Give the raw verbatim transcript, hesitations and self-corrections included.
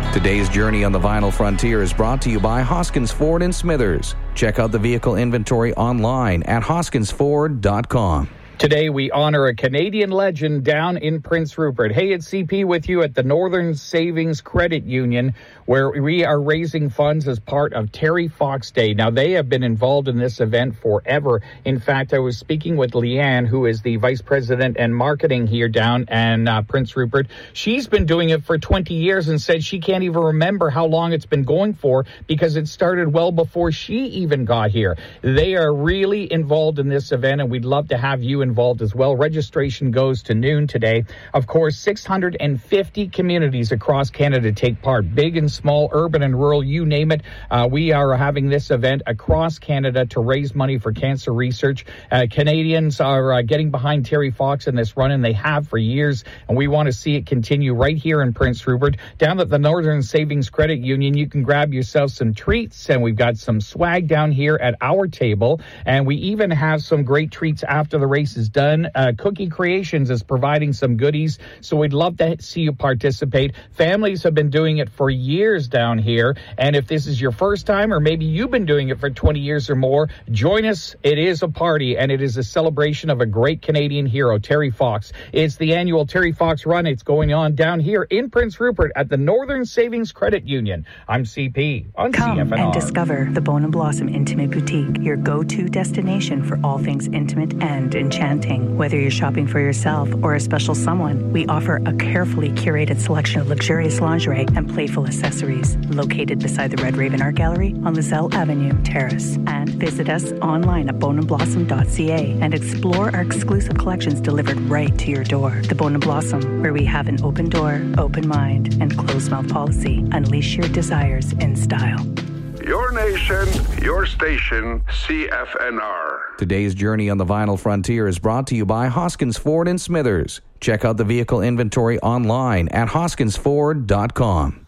Today's journey on the Vinyl Frontier is brought to you by Hoskins Ford in Smithers. Check out the vehicle inventory online at hoskins ford dot com. Today, we honor a Canadian legend down in Prince Rupert. Hey, it's C P with you at the Northern Savings Credit Union, where we are raising funds as part of Terry Fox Day. Now, they have been involved in this event forever. In fact, I was speaking with Leanne, who is the Vice President and Marketing here down in uh, Prince Rupert. She's been doing it for twenty years and said she can't even remember how long it's been going for because it started well before she even got here. They are really involved in this event, and we'd love to have you involved as well. Registration goes to noon today. Of course, six hundred fifty communities across Canada take part, big and small, urban and rural, you name it. Uh, we are having this event across Canada to raise money for cancer research. Uh, Canadians are uh, getting behind Terry Fox in this run, and they have for years, and we want to see it continue right here in Prince Rupert. Down at the Northern Savings Credit Union, you can grab yourself some treats, and we've got some swag down here at our table, and we even have some great treats after the race is done. Uh, Cookie Creations is providing some goodies, so we'd love to see you participate. Families have been doing it for years down here, and if this is your first time, or maybe you've been doing it for twenty years or more, join us. It is a party, and it is a celebration of a great Canadian hero, Terry Fox. It's the annual Terry Fox Run. It's going on down here in Prince Rupert at the Northern Savings Credit Union. I'm C P on Come C F N R. And discover the Bone and Blossom Intimate Boutique, your go-to destination for all things intimate and enchanting. Whether you're shopping for yourself or a special someone, we offer a carefully curated selection of luxurious lingerie and playful accessories. Located beside the Red Raven Art Gallery on Lizelle Avenue, Terrace. And visit us online at bone and blossom dot c a and explore our exclusive collections delivered right to your door. The Bone and Blossom, where we have an open door, open mind, and closed mouth policy. Unleash your desires in style. Your nation, your station, C F N R. Today's journey on the Vinyl Frontier is brought to you by Hoskins Ford in Smithers. Check out the vehicle inventory online at hoskins ford dot com.